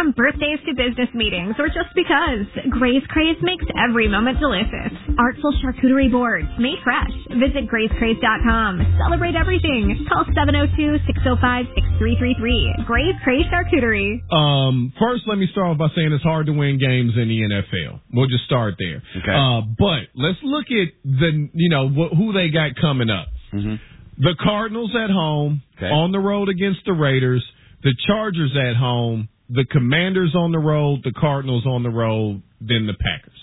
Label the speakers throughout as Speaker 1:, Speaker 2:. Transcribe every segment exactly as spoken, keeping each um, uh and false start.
Speaker 1: From birthdays to business meetings or just because, Gray's Craze makes every moment delicious. Artful charcuterie boards made fresh. Visit grays craze dot com. Celebrate everything. Call seven oh two, six oh five, six three three three. Gray's Craze Charcuterie.
Speaker 2: Um, first, let me start off by saying it's hard to win games in the N F L. We'll just start there.
Speaker 3: Okay.
Speaker 2: Uh, but let's look at the, you know, wh- who they got coming up.
Speaker 3: Mm-hmm.
Speaker 2: The Cardinals at home,
Speaker 3: okay.
Speaker 2: on the road against the Raiders. The Chargers at home. The Commanders on the road. The Cardinals on the road. Then the Packers.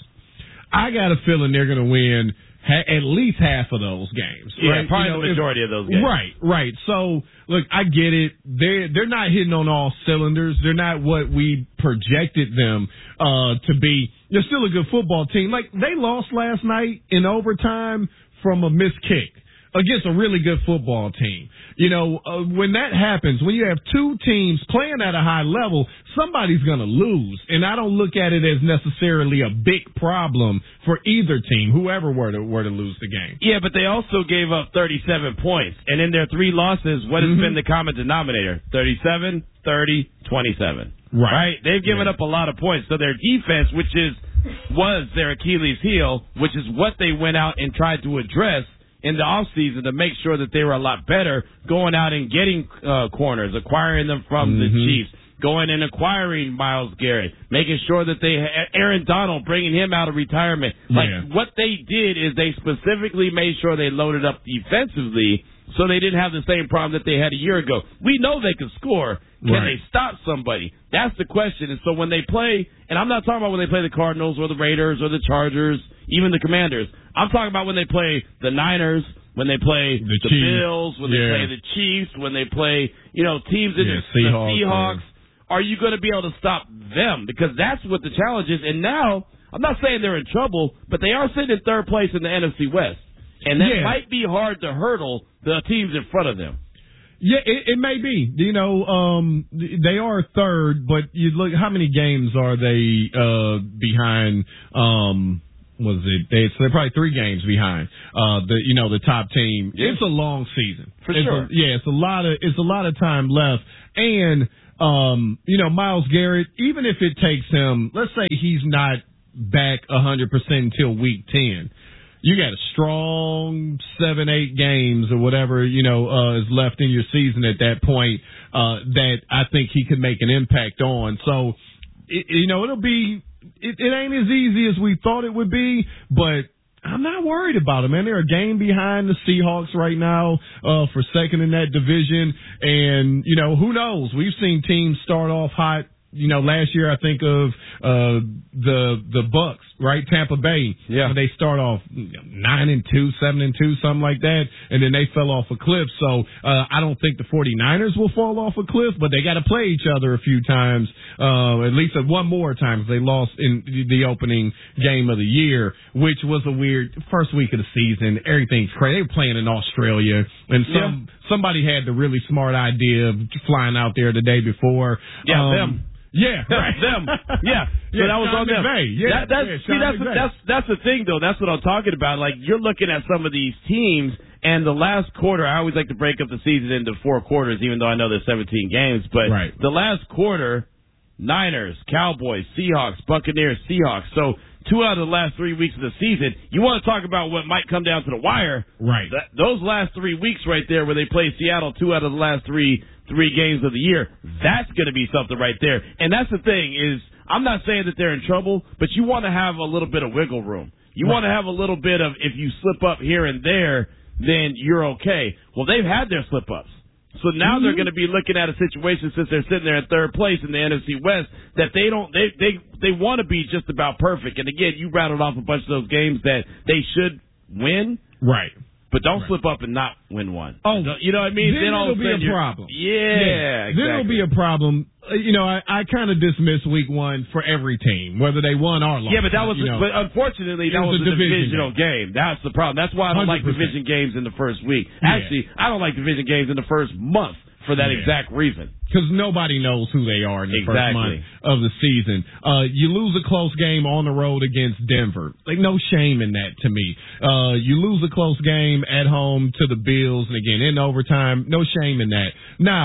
Speaker 2: I got a feeling they're going to win ha- at least half of those games.
Speaker 3: Yeah,
Speaker 2: right?
Speaker 3: probably
Speaker 2: you know,
Speaker 3: the majority
Speaker 2: if,
Speaker 3: of those games.
Speaker 2: Right, right. So, look, I get it. They're, they're not hitting on all cylinders. They're not what we projected them uh, to be. They're still a good football team. Like, they lost last night in overtime from a missed kick against a really good football team. You know, uh, when that happens, when you have two teams playing at a high level, somebody's going to lose. And I don't look at it as necessarily a big problem for either team, whoever were to, were to lose the game.
Speaker 3: Yeah, but they also gave up thirty-seven points. And in their three losses, what has mm-hmm. been the common denominator? thirty-seven, thirty, twenty-seven.
Speaker 2: Right.
Speaker 3: Right? They've given
Speaker 2: yeah.
Speaker 3: up a lot of points. So their defense, which is was their Achilles heel, which is what they went out and tried to address in the offseason to make sure that they were a lot better, going out and getting uh, corners, acquiring them from mm-hmm. the Chiefs, going and acquiring Myles Garrett, making sure that they Aaron Donald, bringing him out of retirement. Like,
Speaker 2: yeah.
Speaker 3: what they did is they specifically made sure they loaded up defensively so they didn't have the same problem that they had a year ago. We know they can score. Can
Speaker 2: right.
Speaker 3: they stop somebody? That's the question. And so when they play, and I'm not talking about when they play the Cardinals or the Raiders or the Chargers, even the Commanders. I'm talking about when they play the Niners, when they play
Speaker 2: the,
Speaker 3: the Bills, when
Speaker 2: yeah.
Speaker 3: they play the Chiefs, when they play, you know, teams in
Speaker 2: yeah,
Speaker 3: the
Speaker 2: Seahawks.
Speaker 3: The Seahawks. Yeah. Are you going to be able to stop them? Because that's what the challenge is. And now, I'm not saying they're in trouble, but they are sitting in third place in the N F C West. And that
Speaker 2: yeah.
Speaker 3: might be hard to hurdle the teams in front of them.
Speaker 2: Yeah, it, it may be. You know, um, they are third, but you look, how many games are they uh, behind? Um, was it? They, so they're probably three games behind. Uh, the you know the top team.
Speaker 3: Yeah.
Speaker 2: It's a long season
Speaker 3: for
Speaker 2: it's
Speaker 3: sure.
Speaker 2: A, yeah, it's a lot of it's a lot of time left, and um, you know Myles Garrett. Even if it takes him, let's say he's not back a hundred percent until week ten. You got a strong seven, eight games or whatever, you know, uh, is left in your season at that point, uh, that I think he could make an impact on. So, it, you know, it'll be, it, it ain't as easy as we thought it would be, but I'm not worried about it, man. They're a game behind the Seahawks right now, uh, for second in that division. And, you know, who knows? We've seen teams start off hot. You know, last year I think of uh the the Bucks, right? Tampa Bay.
Speaker 3: Yeah.
Speaker 2: They start off nine and two, seven and two, something like that, and then they fell off a cliff. So uh I don't think the 49ers will fall off a cliff, but they got to play each other a few times, uh at least one more time. They lost in the opening game of the year, which was a weird first week of the season. Everything's crazy. They were playing in Australia, and some yeah. somebody had the really smart idea of flying out there the day before.
Speaker 3: Yeah,
Speaker 2: um,
Speaker 3: them.
Speaker 2: Yeah,
Speaker 3: right. them. Yeah, so
Speaker 2: yeah,
Speaker 3: that was
Speaker 2: Sean
Speaker 3: on them.
Speaker 2: McVay. Yeah,
Speaker 3: that, that's
Speaker 2: yeah,
Speaker 3: see, that's
Speaker 2: McVay.
Speaker 3: that's that's the thing though. That's what I'm talking about. Like you're looking at some of these teams, and the last quarter. I always like to break up the season into four quarters, even though I know there's seventeen games. But
Speaker 2: right.
Speaker 3: the last quarter, Niners, Cowboys, Seahawks, Buccaneers, Seahawks. So two out of the last three weeks of the season. You want to talk about what might come down to the wire?
Speaker 2: Right.
Speaker 3: That, those last three weeks right there, where they play Seattle two out of the last three. three games of the year, that's going to be something right there. And that's the thing is, I'm not saying that they're in trouble, but you want to have a little bit of wiggle room. You right. want to have a little bit of, if you slip up here and there, then you're okay. Well, they've had their slip-ups. So now mm-hmm. they're going to be looking at a situation, since they're sitting there in third place in the N F C West, that they don't, they, they, they want to be just about perfect. And again, you rattled off a bunch of those games that they should win.
Speaker 2: Right.
Speaker 3: But don't
Speaker 2: right.
Speaker 3: slip up and not win one.
Speaker 2: Oh,
Speaker 3: you know what I mean?
Speaker 2: Then,
Speaker 3: then all
Speaker 2: it'll
Speaker 3: of a
Speaker 2: be a problem.
Speaker 3: Yeah,
Speaker 2: yeah.
Speaker 3: exactly.
Speaker 2: Then it'll be a problem. Uh, you know, I, I kind of dismiss week one for every team, whether they won or lost.
Speaker 3: Yeah, but that was,
Speaker 2: you know,
Speaker 3: but unfortunately, that was, was a divisional game. game. That's the problem. That's why I don't one hundred percent like division games in the first week.
Speaker 2: Yeah.
Speaker 3: Actually, I don't like division games in the first month for that yeah. exact reason.
Speaker 2: Because nobody knows who they are in the
Speaker 3: exactly.
Speaker 2: first month of the season. Uh, you lose a close game on the road against Denver. Like, no shame in that to me. Uh, you lose a close game at home to the Bills, and again, in overtime, no shame in that. Now,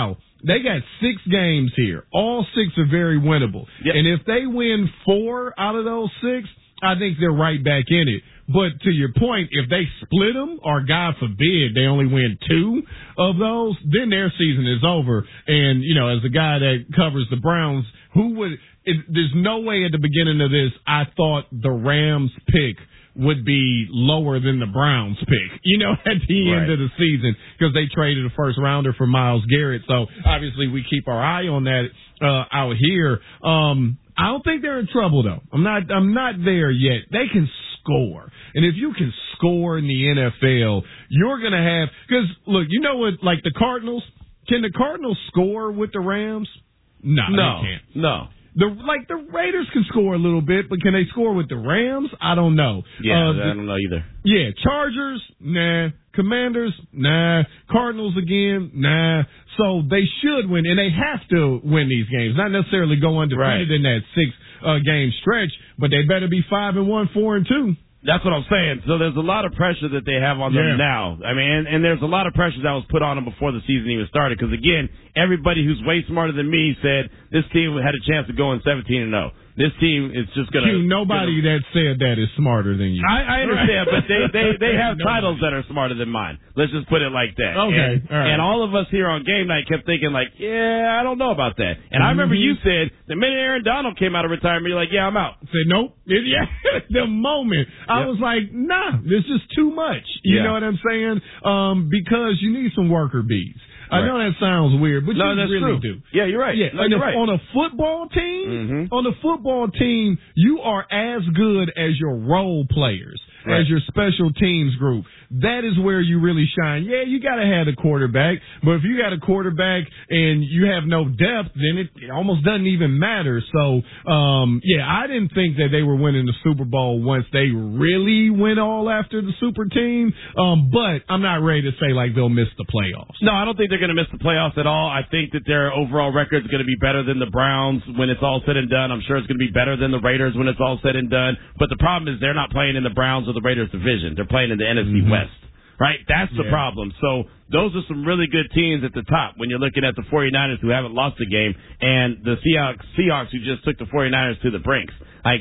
Speaker 2: They got six games here. All six are very winnable.
Speaker 3: Yep.
Speaker 2: And if they win four out of those six, I think they're right back in it. But to your point, if they split them, or God forbid they only win two of those, then their season is over. And, you know, as the guy that covers the Browns, who would it, there's no way at the beginning of this I thought the Rams pick would be lower than the Browns pick, you know, at the
Speaker 3: right.
Speaker 2: end of the season, because they traded a first rounder for Myles Garrett. So obviously we keep our eye on that uh, out here. Um, I don't think they're in trouble though. I'm not. I'm not there yet. They can score, and if you can score in the N F L, you're gonna have. Because look, you know what? Like the Cardinals, can the Cardinals score with the Rams? No,
Speaker 3: no,
Speaker 2: they can't.
Speaker 3: No.
Speaker 2: The like the Raiders can score a little bit, but can they score with the Rams? I don't know.
Speaker 3: Yeah,
Speaker 2: uh,
Speaker 3: I don't know either.
Speaker 2: Yeah, Chargers, nah. Commanders, nah. Cardinals again, nah. So they should win, and they have to win these games. Not necessarily go undefeated
Speaker 3: right.
Speaker 2: in that six uh, game stretch, but they better be five and one, four and two.
Speaker 3: That's what I'm saying. So there's a lot of pressure that they have on them
Speaker 2: Yeah.
Speaker 3: now. I mean, and, and there's a lot of pressure that was put on them before the season even started. Because again, everybody who's way smarter than me said this team had a chance of going seventeen and oh. This team is just gonna.
Speaker 2: Q, nobody
Speaker 3: gonna,
Speaker 2: that said that is smarter than you.
Speaker 3: I, I understand, but they they they have
Speaker 2: Nobody.
Speaker 3: titles that are smarter than mine. Let's just put it like that.
Speaker 2: Okay,
Speaker 3: And,
Speaker 2: all right.
Speaker 3: and all of us here on game night kept thinking like, yeah, I don't know about that. And I remember you
Speaker 2: Mm-hmm.
Speaker 3: said the minute Aaron Donald came out of retirement, you're like, yeah, I'm out.
Speaker 2: Said nope. It, yeah, the moment I
Speaker 3: Yep.
Speaker 2: was like, nah, this is too much. You
Speaker 3: Yeah.
Speaker 2: know what I'm saying? Um, because you need some worker bees. I
Speaker 3: Right.
Speaker 2: know that sounds weird, but
Speaker 3: No,
Speaker 2: you
Speaker 3: that's
Speaker 2: really
Speaker 3: true.
Speaker 2: do.
Speaker 3: Yeah, you're right.
Speaker 2: Yeah,
Speaker 3: no,
Speaker 2: and
Speaker 3: you're
Speaker 2: if-
Speaker 3: right.
Speaker 2: on a football team,
Speaker 3: Mhm.
Speaker 2: on a football team, you are as good as your role players,
Speaker 3: Right.
Speaker 2: as your special teams group. That is where you really shine. Yeah, you got to have a quarterback, but if you got a quarterback and you have no depth, then it, it almost doesn't even matter. So, um, yeah, I didn't think that they were winning the Super Bowl once they really went all after the super team. Um, but I'm not ready to say like they'll miss the playoffs.
Speaker 3: No, I don't think they're going to miss the playoffs at all. I think that their overall record is going to be better than the Browns when it's all said and done. I'm sure it's going to be better than the Raiders when it's all said and done. But the problem is they're not playing in the Browns or the Raiders division. They're playing in the N F C
Speaker 2: Mm-hmm.
Speaker 3: West. Right? That's the
Speaker 2: Yeah.
Speaker 3: problem. So those are some really good teams at the top when you're looking at the 49ers who haven't lost a game and the Seahawks, Seahawks who just took the 49ers to the brinks. Like,